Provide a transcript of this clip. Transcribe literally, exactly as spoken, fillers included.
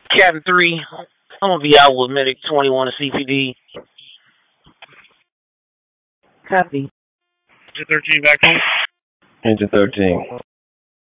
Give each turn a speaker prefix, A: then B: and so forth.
A: Captain three, I'm gonna be out with Medic twenty-one C P D. Copy.
B: Engine thirteen back home.
C: Engine thirteen.